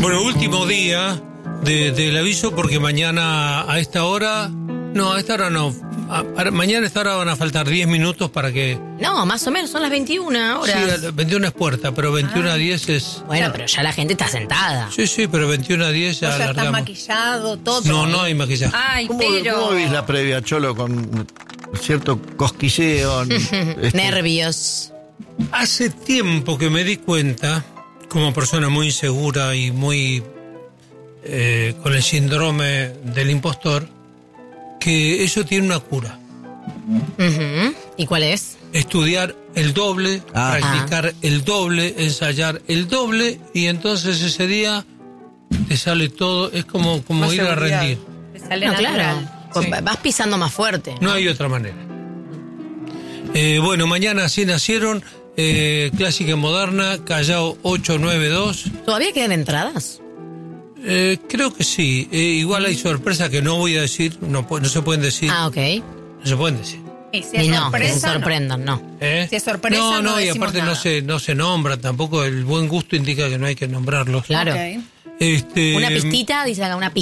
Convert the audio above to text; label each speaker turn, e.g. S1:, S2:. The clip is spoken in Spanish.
S1: Bueno, último día del aviso, porque mañana a esta hora... No, a esta hora no. Mañana a esta hora van a faltar 10 minutos para que...
S2: No, más o menos, son las 21 horas.
S1: Sí, 21 es puerta, pero 21 a 10 es...
S2: Bueno, pero ya la gente está sentada.
S1: Sí, pero 21 a 10 ya
S3: ¿Está
S1: alargamos.
S3: maquillado, todo?
S1: No hay maquillaje.
S3: Ay,
S4: ¿Cómo
S3: pero...
S4: viste la previa, Cholo, con cierto cosquilleo?
S2: Nervios.
S1: Hace tiempo que me di cuenta, como persona muy insegura y muy con el síndrome del impostor, que eso tiene una cura.
S2: Uh-huh. ¿Y cuál es?
S1: Estudiar el doble, practicar el doble, ensayar el doble, y entonces ese día te sale todo, es como ir a rendir.
S3: Te sale
S2: No,
S3: natural.
S2: claro.
S1: Sí.
S2: Vas pisando más fuerte.
S1: No hay otra manera. Bueno, mañana así nacieron, Clásica y Moderna, Callao 892.
S2: ¿Todavía quedan entradas?
S1: Creo que sí. Igual hay sorpresas que no voy a decir, no se pueden decir.
S2: Ah, ok.
S1: No se pueden decir.
S3: Y si
S2: Y
S3: es
S2: no, que se
S3: sorpresa,
S2: sorprendan, no.
S3: Si es sorpresa,
S1: no,
S3: no
S1: y
S3: decimos
S1: aparte
S3: nada.
S1: no se nombra tampoco. El buen gusto indica que no hay que nombrarlos.
S2: Claro.
S3: Ok.
S2: Una pistita, dice acá, una pistita.